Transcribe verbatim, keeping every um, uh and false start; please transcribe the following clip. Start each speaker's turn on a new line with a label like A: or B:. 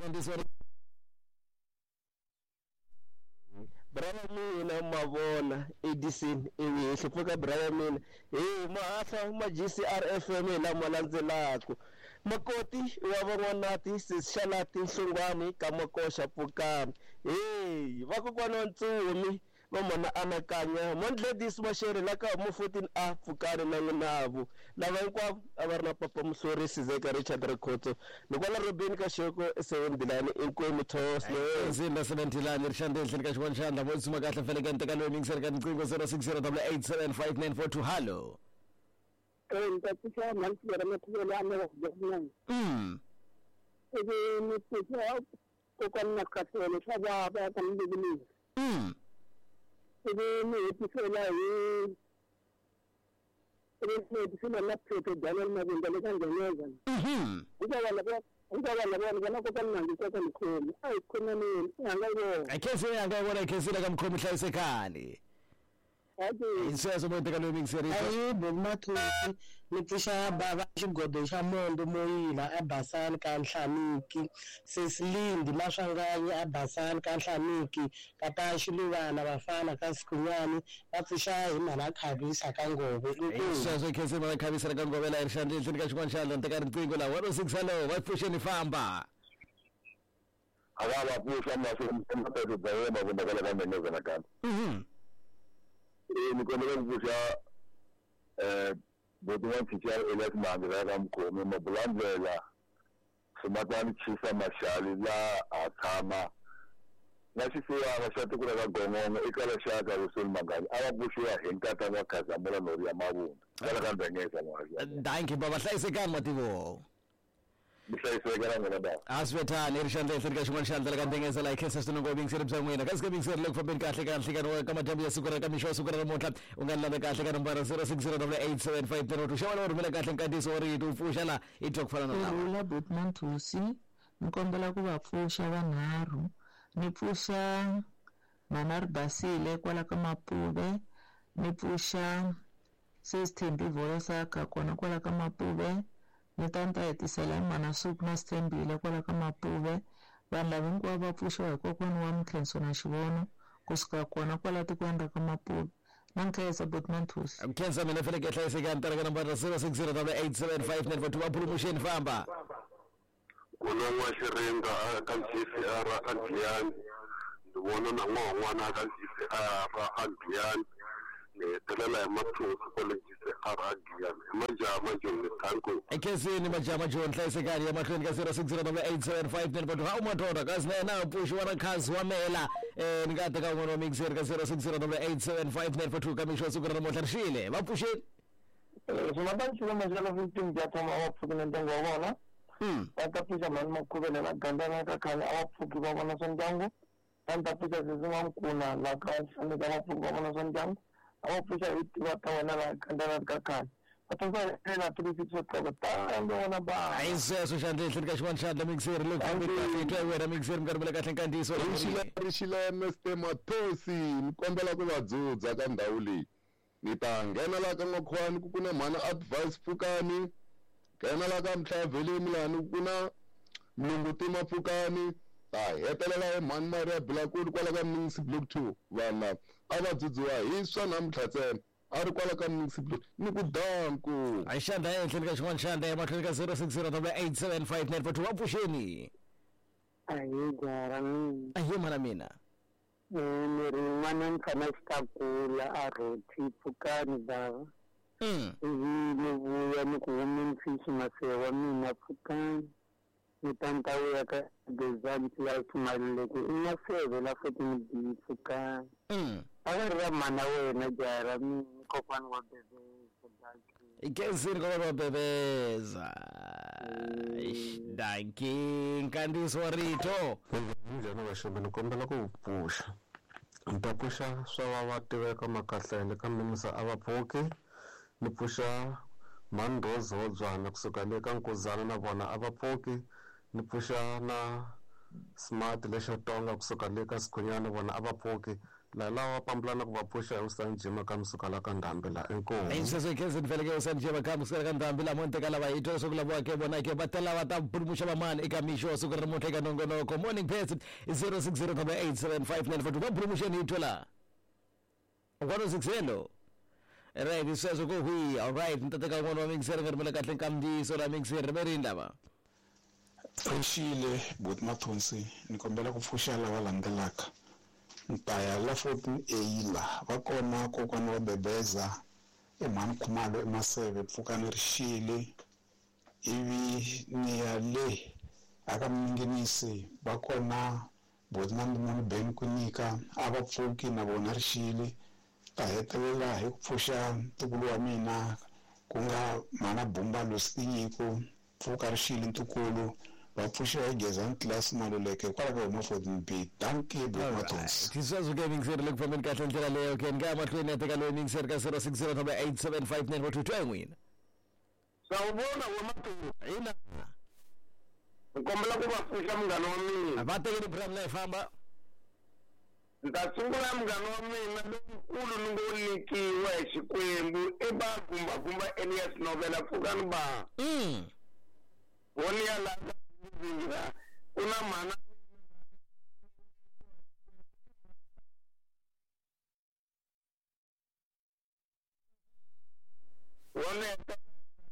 A: Kantiswa
B: brother mina mavona Edison ewe hlupheka brother mina hey mahla ma G C R F M la malandzelako makoti wa van'wanati sishalati nhlungwani ka makosha pukani hey vakokwana ntsumi vamona anakanya mondledisi mashere la ka mo fourteen a pfukani na nginavu lava hinkwavo a va ri na papa muhlorisi Zeka Richard Rekhoto nikwala Robin ka Shoko seven Dilani inkwemi Thos
A: no zinda seven Dilani rishande ehleni ka xivona xandla mo tsuma kahle mfele ka ntekalo mixer ka nqingo zero six zero eight eight seven five nine four two hallo
C: eh ntatisha mantsi ra mathelo ame wa jona
A: mm
C: ebe ni tsaya ko kana ka tselo sa ba ba ka ndibini
A: mm
C: ebe ni tsela yi ebe ni tsela la photo dala na binda le kan ngeneza
A: mhm
C: uba la ba uba la ba ngana ko kana ngitsa ka mkhulu ay khona ni ngalo
A: akese yakayibona ikesile kamkhomi hlayisekhali insezo mo ntekalo mixer
B: ayi bomathusi nipfusha baba xigodo xa mondo moyila abasani ka nhlaniki sesilindi maswanganye abasani ka nhlaniki kata xiluvana vafana ka sikunyani va pfusha hi mhala khavisa ka ngove
A: insezo ikese mhala khavisa ka ngove la irishande ehleni ka xivona xandla ntekalo nqingo la one oh six hallo va pfuxeni famba
D: akaba pfusha maso mteto bzawe mabundakala ka meneza na kana
A: mhm
D: ni kona ukuvusha eh bodwa teacher elect mandela kamkhomi mabulandlela simatani chisa mashali la athama ngasisiwa ngashatu kula ka gongongo ikala shaka usul magani ababushiwa hinkata ngakaza mola nori ya mabunda kala ka bengeza mwazi
A: danki baba hlayisekani mativo
D: bihlayisekela ngona ba
A: aswethani irishande ehleni ka xivona xandla ka ndengeza la ikhensa sino mixer bya n'wina kasi ka mixer le ku fambeni kahle kahle ka ka madyambu ya siku ra ka mixo siku ra namuntlha u nga lava kahle ka nambara zero six zero eight seven five zero two xavona u rhumela kahle nkandziyiso wa rito u pfuxa la i twa ku fana na lawa
E: Rula Botman Thusi ni kombela ku va pfuxa vanharhu ni pfuxa Manar Basile kwala ka Mapuve ni pfuxa Sesthembi Volosaka kona kwala ka Mapuve ni tanta hetisela Manasuku na Stembile kwala ka Mapuve vanhu lava hinkwavo va pfuxiwa hi kokwana wa Mkhenso na Xivono kusuka kona kwala tikweni ra ka Mapuve na nkhensa Botman Thusi
A: mkhensa mina faneke hlayisekani tara ka nambara zero six zero eight seven five nine four two vaphulumuxeni famba
D: kulonwa xiringa ka G C R Adrian ni vona na n'wana ka G C R Adrian ni telela ya mathusi college G C R Adrian majama joni thanko
A: ekhesini majama joni hlayisekani ya mahlweni ka zero six zero eight seven five nine four two ha umathora kasi na yena mpuxi wa rakhazi wa mela eh ni nga teka n'wana wa mixer ka zero six zero eight seven five nine four two ka mixo siku ra namuntlha rixile va pfuxeni
C: simabanchilo majalo fifteen ya thoma wa pfukile ndengo wa vona
A: hmm
C: vatapfisa mani makhuvele na gandana ka khale a va pfuki va vona swa ndyangu va ntapfisa sesi mkuna la ka nhlani ka vapfuki va vona swa ndyangu a va pfuxa hi tiva ta wena la gandana ka khale vatafela three six o'clock tambe wona ba
A: hayi sweswo xandla ehleni ka xivona xandla mixer loko fambeni kahle i twa hi wena mixer mi karivela kahle nkandziyiso
D: rixilene stemathosi ni kombela ku va dzudza ka ndhawu leyi ni ta nghena la ka Nwakhwani ku kuna mhana advice Pfukani nghena la ka Mhlaveleni lani ku na Mlunguti Mapfukani ta hetelela hi mhani Maria Bilakulu kwala ka Mnisi Block two vana a va dzudziwa hi swa namuntlha ntsena a ri kwala ka Mnisi Block ni ku danku
A: hayi xandla ehenhleni ka xin'wana xandla emahlweni ka zero six zero eight seven five nine four two va pfuxeni
C: ayi jara mi
A: ahiye mhana mina
C: ni ri n'wana mtshama xitakula a roti Pfukani bava
A: mm
C: ni vuya ni ku humi mfishi masewa mina Pfukani ni tanta vuya ka Gezanti ya Tumaleke ina seve la futhi ni bi Pfukani
A: mm
C: a va ri va mana wena jara mi kokwana wa bebe Pfukani
A: ikensini kwa va bebeza danki nkandziyiso wa rito
F: njhani vaxomi ni kombela ku pfuxa ni ta pfuxa swa va va tiveka makahlele ka minisa a va pfuki ni pfuxa mani Rose Hodzwana kusuka le ka Nkuzana na vona a va pfuki ni pfuxa na Smart lexo tonga kusuka le ka Sikunyana vona a va pfuki la lawa pampulana ku va phusha hi usanjima ka msukala ka ndhambi la enkomo
A: isesokhenzi nifele ke usanjima ka msukala ka ndhambi la monte kalava hi twa soku lavo ke bona ke batela va ta pulumuxa vamani eka mixo suku ri muthe ka nongonoko morning pets zero six zero eight seven five nine four two va pulumuxeni hi twa la one oh six hello right sweswo ko hwi alright ntateka n'wana wa mixer nga ri mela kahle nkambiso la mixer ri verini lava
G: Rishile buti Mathonsi ni kombela ku pfuxa lava landzelaka ntaya la fourteen eila va kona kokwana wa bebeza emhani khumalo emaseve pfukani Rishile ivi ni ya le aka minginisi va kona buti na ndimoni Ben ku nyika a va pfuki na vona Rishile ta hetelela hi ku pfuxa ntukulu wa mina ku nga mana Bumba Losinyiko pfuka Rishile ntukulu va pfuxa hi Gezani Class Maluleke kwala ka huma fourteen B danke buti Mathonsi
A: tiswazo ke mixer le ku fambeni kahle ndlela leyo ke nga mahlweni ya teka loyi mixer ka zero six zero eight seven five nine four two twa n'wina
B: sawubona wa Mathonsi
A: ina
B: nikombela ku va pfuxa munghana wa mina
A: va tekeni program life famba
B: nta sungula munghana wa mina lonkulu ni ngo nikiwa hi Xikwembu i ba gumbagumba Elias Novela pfukani ba
A: mm
B: woni ya la una mana woni